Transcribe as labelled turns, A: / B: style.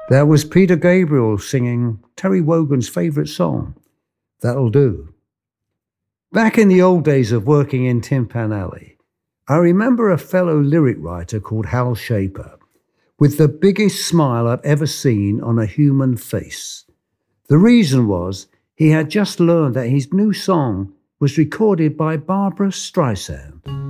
A: That was Peter Gabriel singing Terry Wogan's favourite song, That'll Do. Back in the old days of working in Tin Pan Alley, I remember a fellow lyric writer called Hal Shaper, with the biggest smile I've ever seen on a human face. The reason was he had just learned that his new song was recorded by Barbra Streisand.